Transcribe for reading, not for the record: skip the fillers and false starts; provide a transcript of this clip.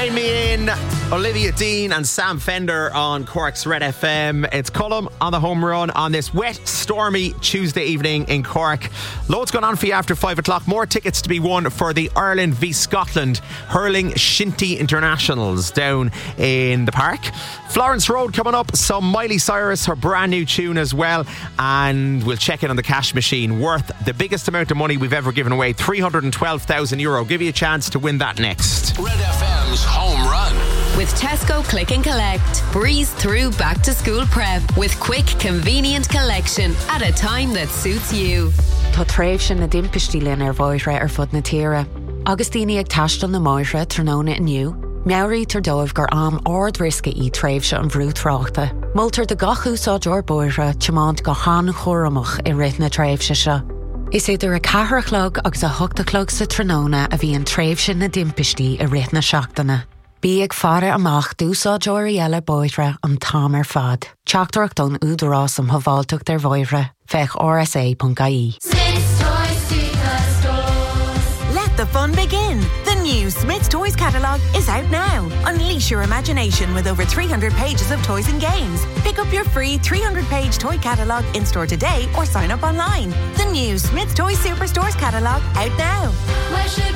Rain Me In, Olivia Dean and Sam Fender on Cork's Red FM. It's Cullum on the home run on this wet, stormy Tuesday evening in Cork. Loads going on for you after 5 o'clock. More tickets to be won for the Ireland v Scotland hurling shinty internationals down in the park. Florence Road coming up, some Miley Cyrus, her brand new tune as well, and we'll check in on the cash machine worth the biggest amount of money we've ever given away, €312,000. Give you a chance to win that next. Red FM's home run. With Tesco Click and Collect. Breeze through back to school prep with quick, convenient collection at a time that suits you. Tá tréimh sin na dimpistí linn bhóithre fud na tíre. Agus daoine ag taistil na máithre tróna inniu. Meabhraí tar dóibh gur am ord risca í tréimh se an bhrú tráchta. Multar de gachúsáid or bóithre tiománt go hána chóramach I rith na tréimh se. Is idir a cathrachlog agus a thugtachlog sa tróna a bhí an tréimh sin na dimpistí I rith na seachtainna. Bí ag fara amach dúsáid oirí eile bóithre an támar fad. Teachtarach don údarás am haváilteach der bhóithre fech rsa.ie. Let the fun begin. The new Smyths Toys catalogue is out now. Unleash your imagination with over 300 pages of toys and games. Pick up your free 300-page toy catalogue in store today or sign up online. The new Smyths Toys Superstores catalogue out now.